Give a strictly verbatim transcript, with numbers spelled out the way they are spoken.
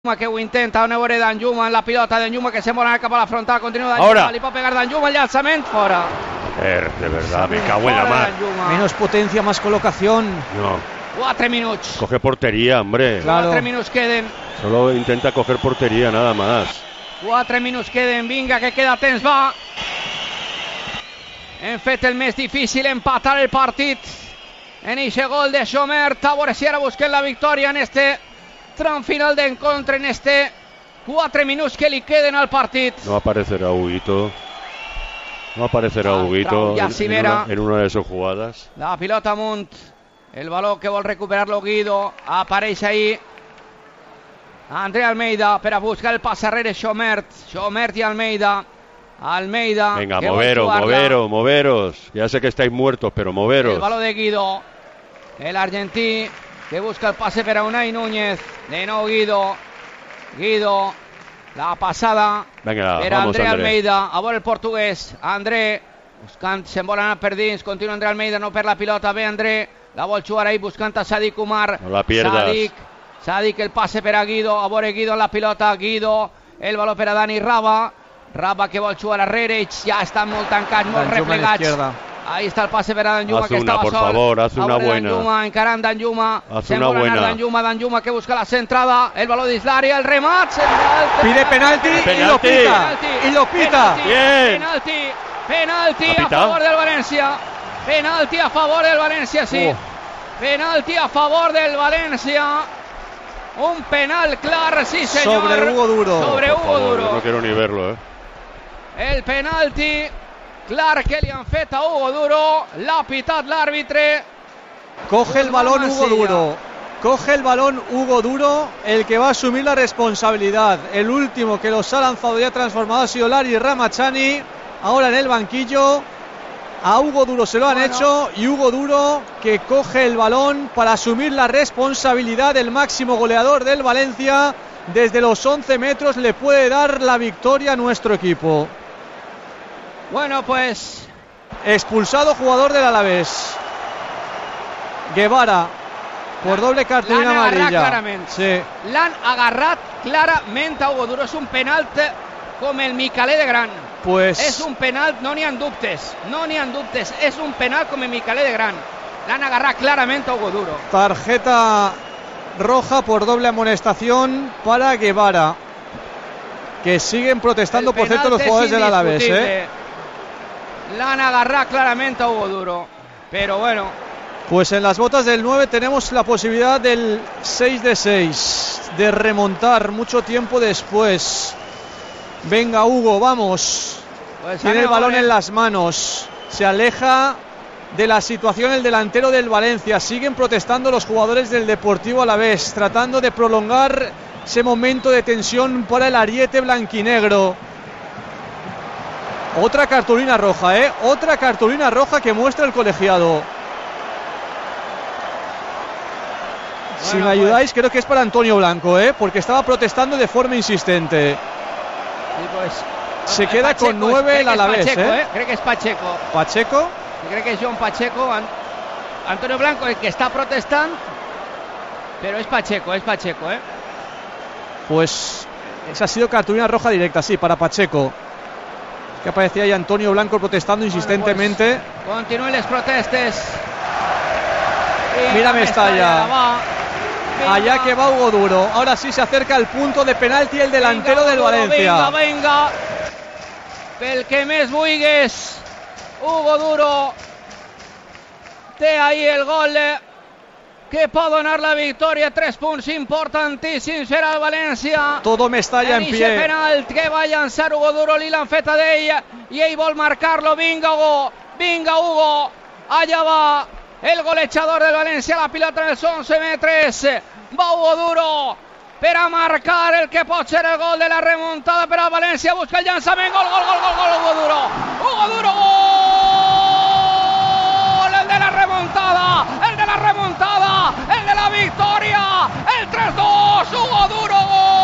que ho intenta, una veure Danjuma en la pilota, Danjuma que se mola cap a la frontal, continua Danjuma, Ahora. li pot pegar Danjuma, el llançament, fora. Er, de verdad, me cago en la Fora mar. Danjuma. Menos potencia, más colocación. No, Quatre minuts. coge portería, hombre. Claro. Quatre minuts queden. Solo intenta coger portería, nada más. Quatre minuts queden, vinga, que queda temps, va. Hem fet el més difícil, empatar el partit. En eixe gol de Schomert, a veure si ara busquen la victòria en este tram final d'encontre, en este quatre minuts que li queden al partit. No aparecerá Huguito. No aparecerá Ah, Huguito ya en, si en verá. una, en una de esas jugadas. La pilota amunt, el baló que vol recuperar-lo Guido, apareix ahí André Almeida per a buscar el pas arrere Schomert, Schomert i Almeida, Almeida Venga, que vol moveros, jugar-la. moveros, moveros. Ya sé que estáis muertos, pero moveros. El baló de Guido, el argentí que busca el pase per a Unai Núñez, de nou Guido, Guido, la passada Venga, per a vamos, André André. Almeida, a veure el portuguès, André, buscant, se'n vol anar per dins, continua André Almeida, no per la pilota, ve André, la vol jugar ahí buscant a Sadik Umar, No la pierdas. Sadik, Sadik el pase per a Guido, a veure Guido en la pilota, Guido, el baló per a Dani Raba, Raba que vol jugar arrere, ells ja estan molt tancats, molt Danjuma a la replegats. izquierda. Ahí está el pase para Danjuma, Haz que una, estaba por sol. favor, haz una Ahora buena. Danjuma, encarant Danjuma. Haz Se'n una vol anar buena. Danjuma, Danjuma que busca la centrada. El balón de Islari, el remat. Penalti, Pide penalti y lo Penalti. pita. Y lo pita. Penalti, Bien. Penalti, penalti ¿Ha a pitado? favor del Valencia. Penalti a favor del Valencia, sí. Oh. Penalti a favor del Valencia. Un penal clar, sí señor. Sobre Hugo Duro. Sobre Por Hugo favor, Duro. no quiero ni verlo, eh. El penalti clar que li han fet a Hugo Duro, l'ha pitat l'àrbitre. Coge el balón Hugo Mansilla. Duro. Coge el balón Hugo Duro, el que va a asumir la responsabilidad. El último que los ha lanzado y ha transformado ha sido Lari Ramachani. Ahora en el banquillo. A Hugo Duro se lo han Bueno. hecho y Hugo Duro que coge el balón para asumir la responsabilidad del máximo goleador del Valencia. Desde los once metros le puede dar la victoria a nuestro equipo. Bueno, pues Expulsado jugador del Alavés. Guevara por La- doble cartulina l'han agarrat amarilla. clarament. Sí. l'han agarrat clarament a Hugo Duro. És un penalt com el Micalet de Gran. Pues És un penalt, no n'hi ha dubtes. No n'hi ha dubtes. És un penalt com el Micalet de Gran. L'han agarrat clarament a Hugo Duro. tarjeta roja por doble amonestación para Guevara, que siguen protestando El por cierto penalt los jugadores és del Alavés, indiscutible. ¿eh? L'han agarrat clarament a Hugo Duro. Pero bueno, Pues en las botas del nueve tenemos la posibilidad del seis de seis, de remontar mucho tiempo después. Venga Hugo, vamos. pues Tiene el anem a balón veure. en las manos. Se aleja de la situación el delantero del Valencia. Siguen protestando los jugadores del Deportivo Alavés, tratando de prolongar ese momento de tensión para el ariete blanquinegro. Otra cartulina roja, ¿eh? Otra cartulina roja que muestra el colegiado. Si Bueno, me pues. ayudáis, creo que es para Antonio Blanco, ¿eh? Porque estaba protestando de forma insistente. Sí, pues, Se eh, queda Pacheco, con nueve crec el que és Alavés, Pacheco, ¿eh? Crec que és Pacheco. Pacheco. Crec que és Joan Pacheco. An- Antonio Blanco, el que està protestant, però és Pacheco, és Pacheco, eh? Pues esa ha sido cartulina roja directa, sí, para Pacheco. Que aparecía ahí Antonio Blanco protestando insistentemente. Pues, continuen les protestes. Mira Mestalla. va. Vinga. Allá que va Hugo Duro. Ahora sí se acerca al punto de penalti el delantero Vinga, del Hugo Duro, Valencia. Vinga, vinga. Pel que més vulguis. Hugo Duro té ahí el gol que pot donar la victòria. Tres punts importantíssims per al València. Todo Mestalla en En ixe pie. penalt que va llançar Hugo Duro, li l'han fet a d'ell i ell vol marcar-lo. Vinga Hugo, vinga Hugo, allà va el golejador del València, la pilota en els once metres, va Hugo Duro per a marcar el que pot ser el gol de la remuntada per al València, busca el llançament, gol, gol, gol, gol, gol, Hugo Duro, Hugo Duro, gol, el de la remuntada, el de la remuntada, el de la victòria, el tres dos, Hugo Duro, gol.